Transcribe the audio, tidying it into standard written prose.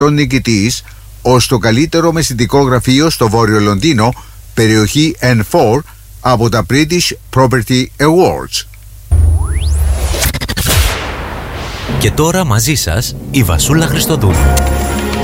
νικητής ως το καλύτερο μεσητικό γραφείο στο Βόρειο Λονδίνο, περιοχή N4, από τα British Property Awards. Και τώρα μαζί σας η Βασούλα Χριστοδούλου.